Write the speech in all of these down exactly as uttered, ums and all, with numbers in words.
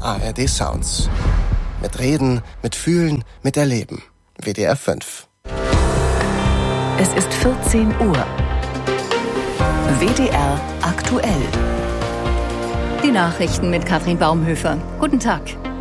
A R D Sounds. Mit Reden, mit Fühlen, mit Erleben. W D R fünf. Es ist vierzehn Uhr. W D R aktuell. Die Nachrichten mit Katrin Baumhöfer. Guten Tag.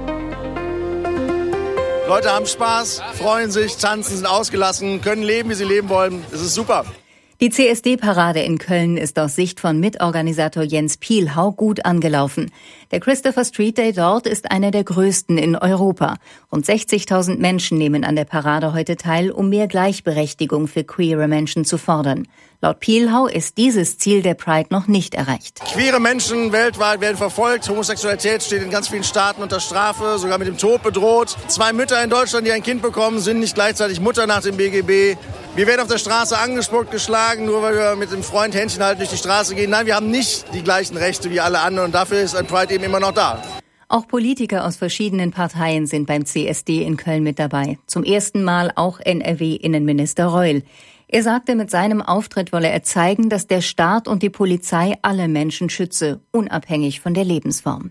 Leute haben Spaß, freuen sich, tanzen, sind ausgelassen, können leben, wie sie leben wollen. Es ist super. Die C S D-Parade in Köln ist aus Sicht von Mitorganisator Jens Pielhau gut angelaufen. Der Christopher Street Day dort ist einer der größten in Europa. Rund sechzigtausend Menschen nehmen an der Parade heute teil, um mehr Gleichberechtigung für queere Menschen zu fordern. Laut Pielhau ist dieses Ziel der Pride noch nicht erreicht. Queere Menschen weltweit werden verfolgt. Homosexualität steht in ganz vielen Staaten unter Strafe, sogar mit dem Tod bedroht. Zwei Mütter in Deutschland, die ein Kind bekommen, sind nicht gleichzeitig Mutter nach dem B G B. Wir werden auf der Straße angespuckt, geschlagen, nur weil wir mit dem Freund Händchen halten durch die Straße gehen. Nein, wir haben nicht die gleichen Rechte wie alle anderen und dafür ist ein Pride eben immer noch da. Auch Politiker aus verschiedenen Parteien sind beim C S D in Köln mit dabei. Zum ersten Mal auch N R W-Innenminister Reul. Er sagte, mit seinem Auftritt wolle er zeigen, dass der Staat und die Polizei alle Menschen schütze, unabhängig von der Lebensform.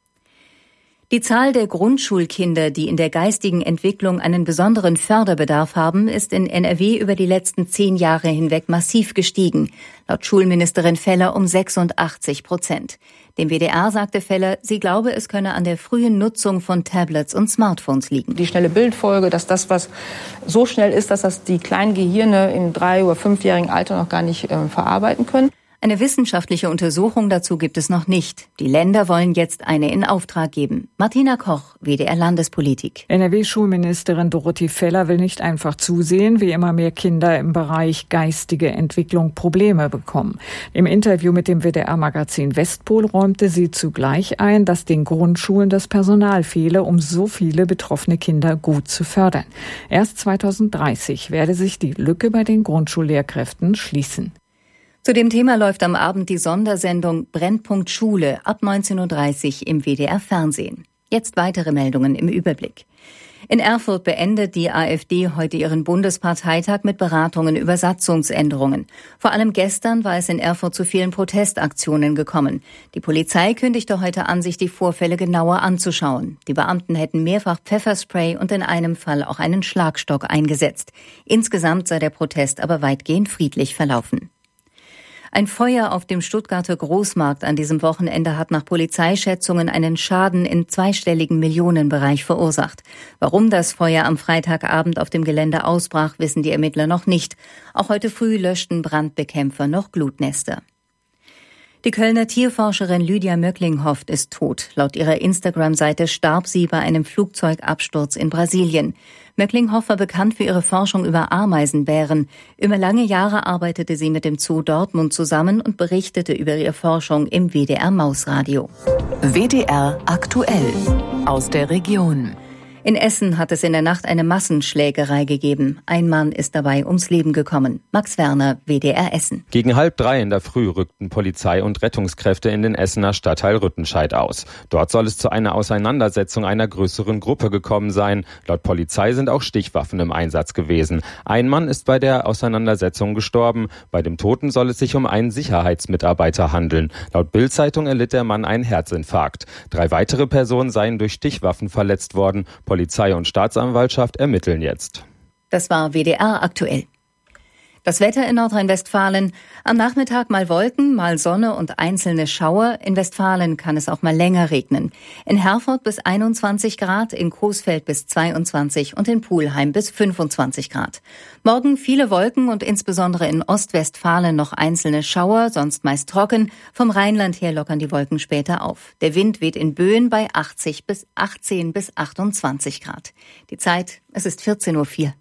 Die Zahl der Grundschulkinder, die in der geistigen Entwicklung einen besonderen Förderbedarf haben, ist in N R W über die letzten zehn Jahre hinweg massiv gestiegen. Laut Schulministerin Feller um sechsundachtzig Prozent. Dem W D R sagte Feller, sie glaube, es könne an der frühen Nutzung von Tablets und Smartphones liegen. Die schnelle Bildfolge, dass das, was so schnell ist, dass das die kleinen Gehirne im drei- oder fünfjährigen Alter noch gar nicht äh, verarbeiten können. Eine wissenschaftliche Untersuchung dazu gibt es noch nicht. Die Länder wollen jetzt eine in Auftrag geben. Martina Koch, W D R Landespolitik. N R W-Schulministerin Dorothee Feller will nicht einfach zusehen, wie immer mehr Kinder im Bereich geistige Entwicklung Probleme bekommen. Im Interview mit dem W D R-Magazin Westpol räumte sie zugleich ein, dass den Grundschulen das Personal fehle, um so viele betroffene Kinder gut zu fördern. Erst zweitausenddreißig werde sich die Lücke bei den Grundschullehrkräften schließen. Zu dem Thema läuft am Abend die Sondersendung Brennpunkt Schule ab neunzehn Uhr dreißig im W D R Fernsehen. Jetzt weitere Meldungen im Überblick. In Erfurt beendet die AfD heute ihren Bundesparteitag mit Beratungen über Satzungsänderungen. Vor allem gestern war es in Erfurt zu vielen Protestaktionen gekommen. Die Polizei kündigte heute an, sich die Vorfälle genauer anzuschauen. Die Beamten hätten mehrfach Pfefferspray und in einem Fall auch einen Schlagstock eingesetzt. Insgesamt sei der Protest aber weitgehend friedlich verlaufen. Ein Feuer auf dem Stuttgarter Großmarkt an diesem Wochenende hat nach Polizeischätzungen einen Schaden im zweistelligen Millionenbereich verursacht. Warum das Feuer am Freitagabend auf dem Gelände ausbrach, wissen die Ermittler noch nicht. Auch heute früh löschten Brandbekämpfer noch Glutnester. Die Kölner Tierforscherin Lydia Möcklinghoff ist tot. Laut ihrer Instagram-Seite starb sie bei einem Flugzeugabsturz in Brasilien. Möcklinghoff war bekannt für ihre Forschung über Ameisenbären. Über lange Jahre arbeitete sie mit dem Zoo Dortmund zusammen und berichtete über ihre Forschung im W D R Mausradio. W D R aktuell aus der Region. In Essen hat es in der Nacht eine Massenschlägerei gegeben. Ein Mann ist dabei ums Leben gekommen. Max Werner, W D R Essen. Gegen halb drei in der Früh rückten Polizei und Rettungskräfte in den Essener Stadtteil Rüttenscheid aus. Dort soll es zu einer Auseinandersetzung einer größeren Gruppe gekommen sein. Laut Polizei sind auch Stichwaffen im Einsatz gewesen. Ein Mann ist bei der Auseinandersetzung gestorben. Bei dem Toten soll es sich um einen Sicherheitsmitarbeiter handeln. Laut Bild-Zeitung erlitt der Mann einen Herzinfarkt. Drei weitere Personen seien durch Stichwaffen verletzt worden. Polizei und Staatsanwaltschaft ermitteln jetzt. Das war W D R aktuell. Das Wetter in Nordrhein-Westfalen. Am Nachmittag mal Wolken, mal Sonne und einzelne Schauer. In Westfalen kann es auch mal länger regnen. In Herford bis einundzwanzig Grad, in Coesfeld bis zweiundzwanzig und in Pulheim bis fünfundzwanzig Grad. Morgen viele Wolken und insbesondere in Ostwestfalen noch einzelne Schauer, sonst meist trocken. Vom Rheinland her lockern die Wolken später auf. Der Wind weht in Böen bei achtzig bis achtzehn bis achtundzwanzig Grad. Die Zeit, es ist vierzehn Uhr vier.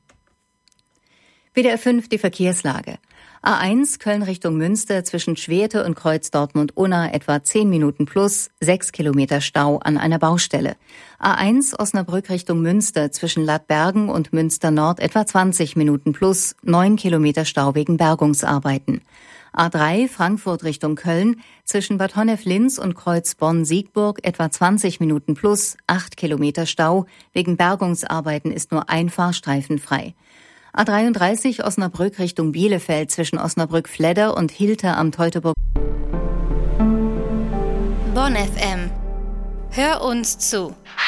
W D R fünf die Verkehrslage. A eins Köln Richtung Münster zwischen Schwerte und Kreuz Dortmund-Unna etwa zehn Minuten plus, sechs Kilometer Stau an einer Baustelle. A eins Osnabrück Richtung Münster zwischen Ladbergen und Münster Nord etwa zwanzig Minuten plus, neun Kilometer Stau wegen Bergungsarbeiten. A drei Frankfurt Richtung Köln zwischen Bad Honnef-Linz und Kreuz Bonn-Siegburg etwa zwanzig Minuten plus, acht Kilometer Stau. Wegen Bergungsarbeiten ist nur ein Fahrstreifen frei. A dreiunddreißig Osnabrück Richtung Bielefeld zwischen Osnabrück-Fledder und Hilter am Teutoburg. Bonn F M. Hör uns zu.